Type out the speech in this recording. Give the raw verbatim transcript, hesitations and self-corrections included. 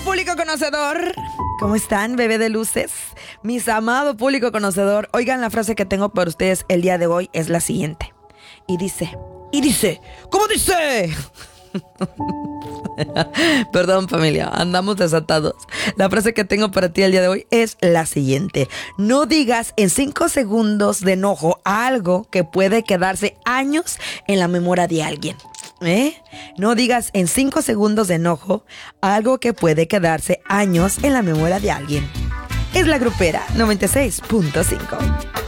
público conocedor. ¿Cómo están, bebé de luces? Mis amado público conocedor, oigan, la frase que tengo para ustedes el día de hoy es la siguiente. Y dice, y dice, ¿cómo dice? Perdón, familia, andamos desatados. La frase que tengo para ti el día de hoy es la siguiente. No digas en cinco segundos de enojo algo que puede quedarse años en la memoria de alguien. ¿Eh? No digas en cinco segundos de enojo algo que puede quedarse años en la memoria de alguien. Es La Grupera noventa y seis punto cinco.